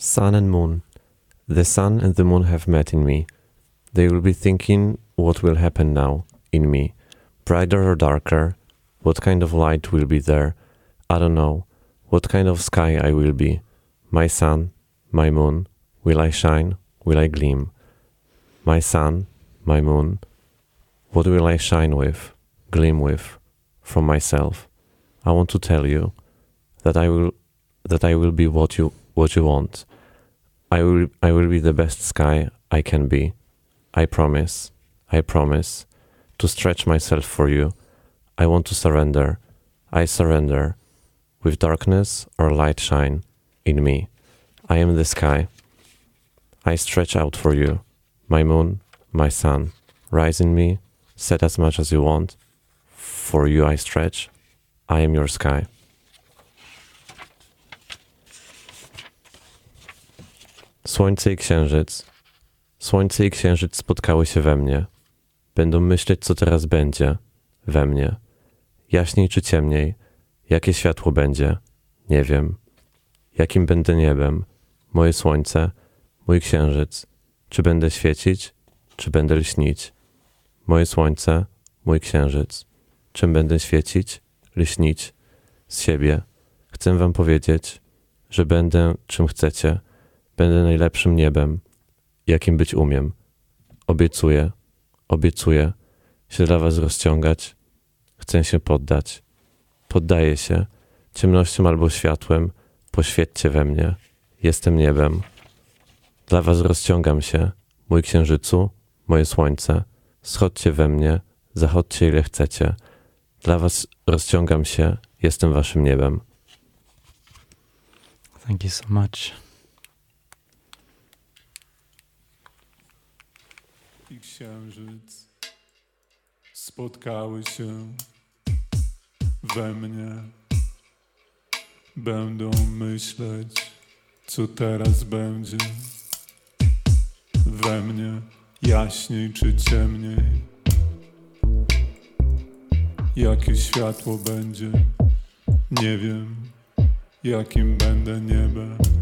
Sun and moon. The sun and the moon have met in me. They will be thinking what will happen now in me. Brighter or darker? What kind of light will be there? I don't know. What kind of sky I will be? My sun, my moon. Will I shine? Will I gleam? My sun, my moon. What will I shine with, gleam with, from myself? I want to tell you that I will be what you want. I will be the best sky I can be. I promise to stretch myself for you. I want to surrender. I surrender. With darkness or light shine in me. I am the sky. I stretch out for you. My moon, my sun. Rise in me. Set as much as you want. For you I stretch. I am your sky. Słońce i księżyc. Słońce i księżyc spotkały się we mnie. Będą myśleć, co teraz będzie we mnie. Jaśniej czy ciemniej? Jakie światło będzie? Nie wiem. Jakim będę niebem? Moje słońce, mój księżyc. Czy będę świecić? Czy będę lśnić? Moje słońce, mój księżyc. Czym będę świecić? Lśnić? Z siebie. Chcę wam powiedzieć, że będę czym chcecie. Będę najlepszym niebem, jakim być umiem. Obiecuję się dla was rozciągać. Chcę się poddać. Poddaję się ciemnością albo światłem. Poświećcie we mnie. Jestem niebem. Dla was rozciągam się, mój księżycu, moje słońce. Schodźcie we mnie, zachodźcie ile chcecie. Dla was rozciągam się, jestem waszym niebem. Thank you so much. I księżyc spotkały się we mnie. Będą myśleć, co teraz będzie we mnie, jaśniej czy ciemniej. Jakie światło będzie? Nie wiem, jakim będę niebem.